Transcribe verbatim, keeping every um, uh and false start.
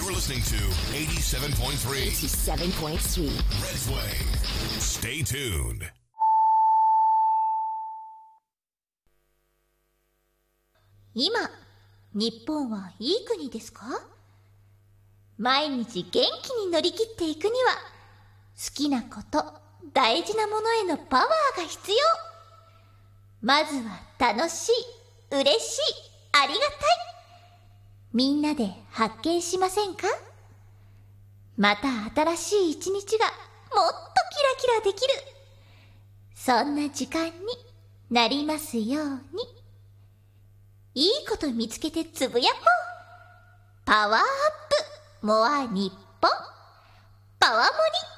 listening to eighty-seven point three eighty-seven point three Red's Way. Stay tuned. 今、日本はいい国ですか？毎日元気に乗り切っていくには、好きなこと、大事なものへのパワーが必要。まずは楽しい、嬉しい、ありがたい。みんなで発見しませんか？また新しい一日がもっとキラキラできる。そんな時間になりますように。いいこと見つけてつぶやこう。パワーアップモア日本。パワモリ。